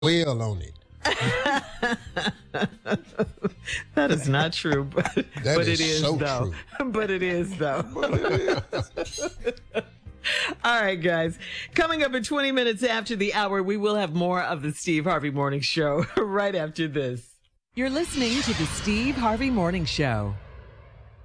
well on it. That is not true, but it is so though. true. But it is though. All right, guys. Coming up in 20 minutes after the hour, we will have more of the Steve Harvey Morning Show right after this. You're listening to the Steve Harvey Morning Show.